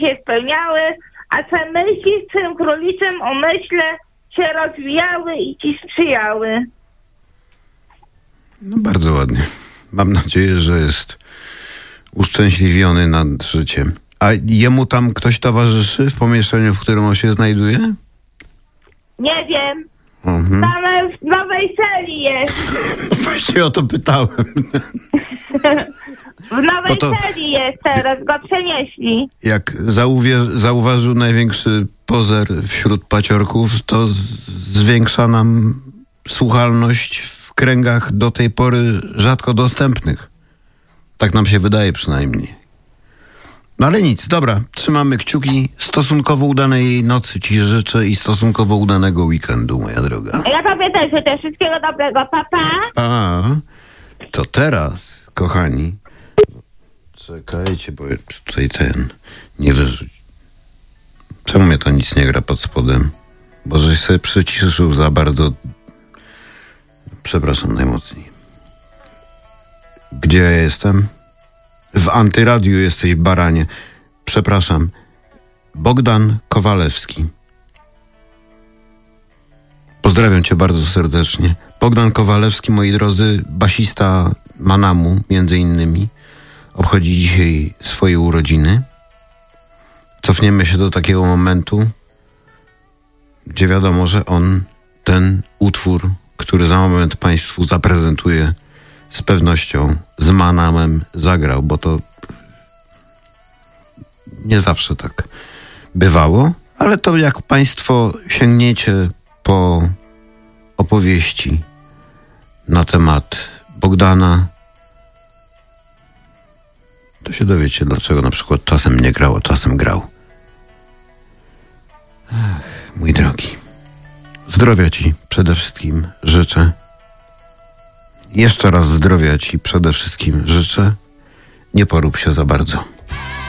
się spełniały, a twe myśli w twym króliczym umyśle się rozwijały i ci sprzyjały. No bardzo ładnie. Mam nadzieję, że jest uszczęśliwiony nad życiem. A jemu tam ktoś towarzyszy w pomieszczeniu, w którym on się znajduje? Nie wiem. Tam w nowej celi jest. Właśnie o to pytałem. W nowej celi jest teraz, go przenieśli. Jak zauważył największy pozer wśród paciorków, to zwiększa nam słuchalność w kręgach do tej pory rzadko dostępnych. Tak nam się wydaje przynajmniej. No ale nic, dobra, trzymamy kciuki. Stosunkowo udanej nocy ci życzę i stosunkowo udanego weekendu, moja droga. Ja tobie też życzę wszystkiego dobrego, papa. A, to teraz, kochani, czekajcie, bo tutaj nie wyrzuć. Czemu mnie to nic nie gra pod spodem? Bo żeś sobie przyciszył za bardzo. Przepraszam najmocniej. Gdzie ja jestem? W Antyradiu jesteś, baranie. Przepraszam. Bogdan Kowalewski. Pozdrawiam cię bardzo serdecznie. Bogdan Kowalewski, moi drodzy, basista Manamu, między innymi, obchodzi dzisiaj swoje urodziny. Cofniemy się do takiego momentu, gdzie wiadomo, że on ten utwór, który za moment państwu zaprezentuje, z pewnością z Manamem zagrał, bo to nie zawsze tak bywało, ale to jak państwo sięgniecie po opowieści na temat Bogdana, to się dowiecie, dlaczego na przykład czasem nie grał, a czasem grał. Ach, mój drogi, zdrowia ci przede wszystkim życzę. Jeszcze raz zdrowia ci przede wszystkim życzę. Nie porób się za bardzo.